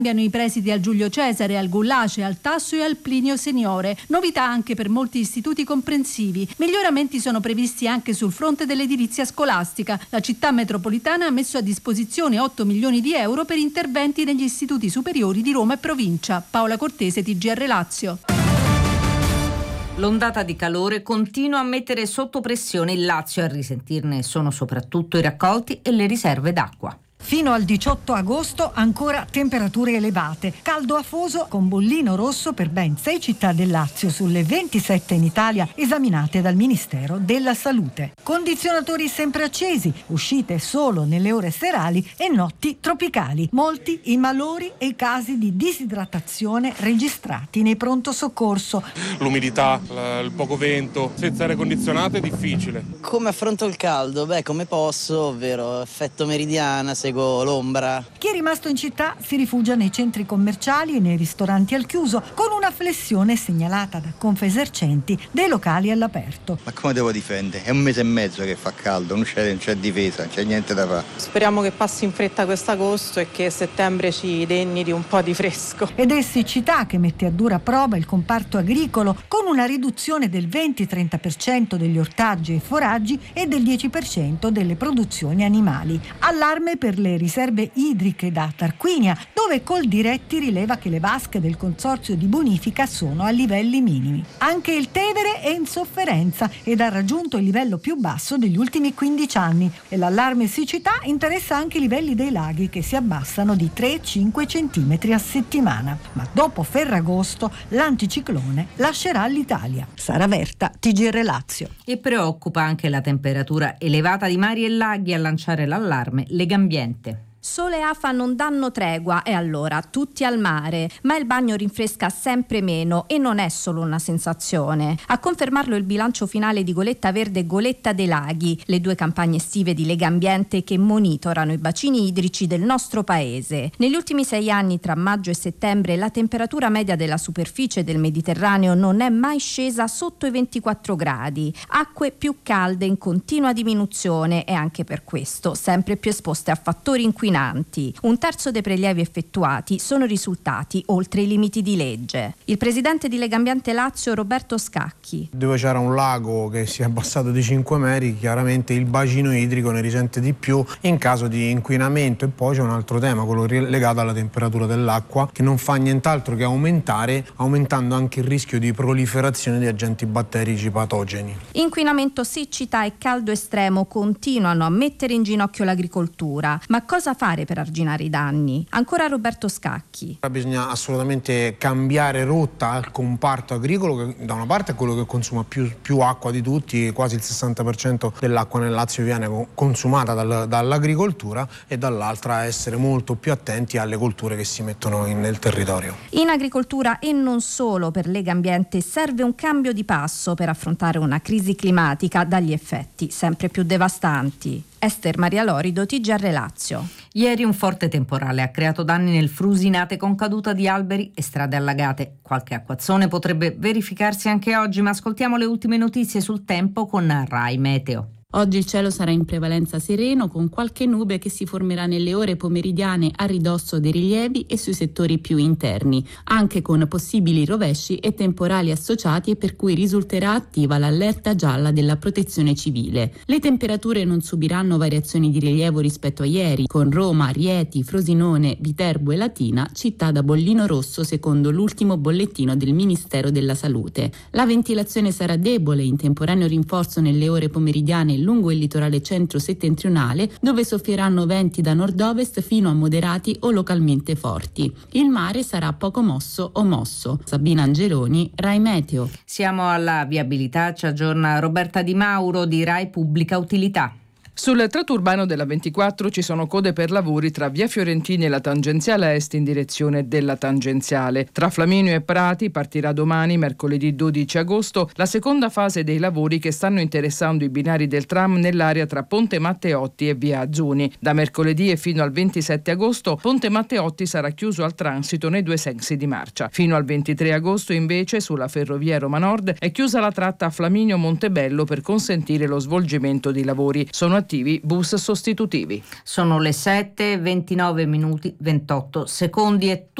Cambiano i presidi al Giulio Cesare, al Gullace, al Tasso e al Plinio Seniore. Novità anche per molti istituti comprensivi. Miglioramenti sono previsti anche sul fronte dell'edilizia scolastica. La città metropolitana ha messo a disposizione 8 milioni di euro per interventi negli istituti superiori di Roma e provincia. Paola Cortese, TGR Lazio. L'ondata di calore continua a mettere sotto pressione il Lazio, a risentirne sono soprattutto i raccolti e le riserve d'acqua. Fino al 18 agosto ancora temperature elevate, caldo afoso con bollino rosso per ben 6 città del Lazio sulle 27 in Italia esaminate dal Ministero della Salute. Condizionatori sempre accesi, uscite solo nelle ore serali e notti tropicali. Molti i malori e i casi di disidratazione registrati nei pronto soccorso. L'umidità, il poco vento, senza aria condizionata è difficile. Come affronto il caldo? Come posso, ovvero effetto meridiana, seguo l'ombra. Chi è rimasto in città si rifugia nei centri commerciali e nei ristoranti al chiuso, con una flessione segnalata da Confesercenti dei locali all'aperto. Ma come devo difendere? È un mese e mezzo che fa caldo, non c'è difesa, non c'è niente da fare. Speriamo che passi in fretta quest'agosto e che settembre ci degni di un po' di fresco. Ed è siccità che mette a dura prova il comparto agricolo, con una riduzione del 20-30% degli ortaggi e foraggi e del 10% delle produzioni animali. Allarme per le riserve idriche da Tarquinia, dove Coldiretti rileva che le vasche del consorzio di bonifica sono a livelli minimi. Anche il Tevere è in sofferenza ed ha raggiunto il livello più basso degli ultimi 15 anni e l'allarme siccità interessa anche i livelli dei laghi, che si abbassano di 3-5 centimetri a settimana. Ma dopo Ferragosto l'anticiclone lascerà l'Italia. Sara Verta, TGR Lazio. E preoccupa anche la temperatura elevata di mari e laghi a lanciare l'allarme Legambiente. Sole e afa non danno tregua e allora tutti al mare, ma il bagno rinfresca sempre meno e non è solo una sensazione. A confermarlo il bilancio finale di Goletta Verde e Goletta dei Laghi, le due campagne estive di Legambiente che monitorano i bacini idrici del nostro paese. Negli ultimi 6 anni, tra maggio e settembre, la temperatura media della superficie del Mediterraneo non è mai scesa sotto i 24 gradi. Acque più calde in continua diminuzione e anche per questo sempre più esposte a fattori inquinanti. Un terzo dei prelievi effettuati sono risultati oltre i limiti di legge. Il presidente di Legambiente Lazio, Roberto Scacchi. Dove c'era un lago che si è abbassato di 5 metri, chiaramente il bacino idrico ne risente di più in caso di inquinamento. E poi c'è un altro tema, quello legato alla temperatura dell'acqua, che non fa nient'altro che aumentare, aumentando anche il rischio di proliferazione di agenti batterici patogeni. Inquinamento, siccità e caldo estremo continuano a mettere in ginocchio l'agricoltura. Ma cosa fare per arginare i danni? Ancora Roberto Scacchi. Bisogna assolutamente cambiare rotta al comparto agricolo, che da una parte è quello che consuma più acqua di tutti, quasi il 60% dell'acqua nel Lazio viene consumata dall'agricoltura, e dall'altra essere molto più attenti alle colture che si mettono nel territorio. In agricoltura e non solo, per Legambiente serve un cambio di passo per affrontare una crisi climatica dagli effetti sempre più devastanti. Ester Maria Lorido, TGR Lazio. Ieri un forte temporale ha creato danni nel Frusinate con caduta di alberi e strade allagate. Qualche acquazzone potrebbe verificarsi anche oggi, ma ascoltiamo le ultime notizie sul tempo con Rai Meteo. Oggi il cielo sarà in prevalenza sereno, con qualche nube che si formerà nelle ore pomeridiane a ridosso dei rilievi e sui settori più interni, anche con possibili rovesci e temporali associati, per cui risulterà attiva l'allerta gialla della Protezione Civile. Le temperature non subiranno variazioni di rilievo rispetto a ieri, con Roma, Rieti, Frosinone, Viterbo e Latina città da bollino rosso secondo l'ultimo bollettino del Ministero della Salute. La ventilazione sarà debole, in temporaneo rinforzo nelle ore pomeridiane lungo il litorale centro-settentrionale, dove soffieranno venti da nord-ovest fino a moderati o localmente forti. Il mare sarà poco mosso o mosso. Sabina Angeloni, Rai Meteo. Siamo alla viabilità, ci aggiorna Roberta Di Mauro di Rai Pubblica Utilità. Sul tratto urbano della 24 ci sono code per lavori tra via Fiorentini e la tangenziale est in direzione della tangenziale. Tra Flaminio e Prati partirà domani, mercoledì 12 agosto, la seconda fase dei lavori che stanno interessando i binari del tram nell'area tra Ponte Matteotti e via Azzuni. Da mercoledì e fino al 27 agosto Ponte Matteotti sarà chiuso al transito nei due sensi di marcia. Fino al 23 agosto invece sulla ferrovia Roma Nord è chiusa la tratta Flaminio-Montebello per consentire lo svolgimento dei lavori. Sono attivi attivi bus sostitutivi. Sono le 7:29 minuti 28 secondi e